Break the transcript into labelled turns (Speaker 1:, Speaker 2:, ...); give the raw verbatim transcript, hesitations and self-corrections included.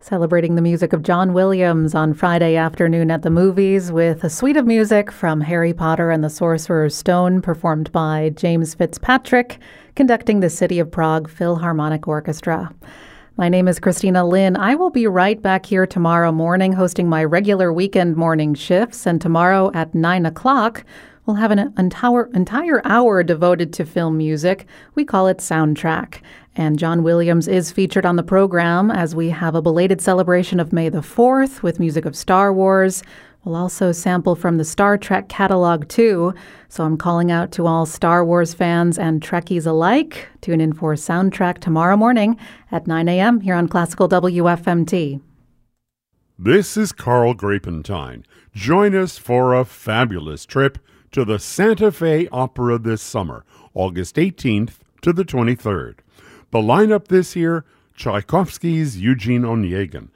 Speaker 1: Celebrating the music of John Williams on Friday afternoon at the movies with a suite of music from Harry Potter and the Sorcerer's Stone performed by James Fitzpatrick, conducting the City of Prague Philharmonic Orchestra. My name is Christina Lynn. I will be right back here tomorrow morning hosting my regular weekend morning shifts, and tomorrow at nine o'clock we'll have an entire, entire hour devoted to film music. We call it Soundtrack. And John Williams is featured on the program as we have a belated celebration of May the fourth with music of Star Wars. We'll also sample from the Star Trek catalog too. So I'm calling out to all Star Wars fans and Trekkies alike. Tune in for Soundtrack tomorrow morning at nine a.m. here on Classical W F M T.
Speaker 2: This is Carl Grapentine. Join us for a fabulous trip to the Santa Fe Opera this summer, August eighteenth to the twenty-third. The lineup this year: Tchaikovsky's Eugene Onegin,